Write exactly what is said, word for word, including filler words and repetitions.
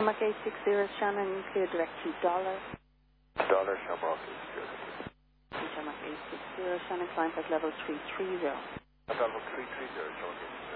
Shamrock eight six zero, Shannon, clear direct to Dollar. Dollar Shamrock eight six zero. Shamrock eight six zero, Shannon, climb at level three three zero. At level three three zero, Shamrock eight six zero.